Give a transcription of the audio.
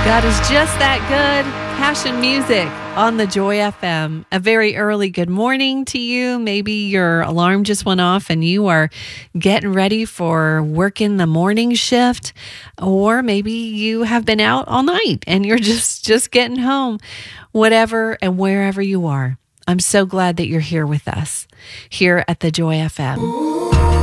God is just that good. Passion music on the Joy FM. A very early good morning to you. Maybe your alarm just went off and you are getting ready for working the morning shift, or maybe you have been out all night and you're just getting home. Whatever and wherever you are, I'm so glad that you're here with us here at the Joy FM.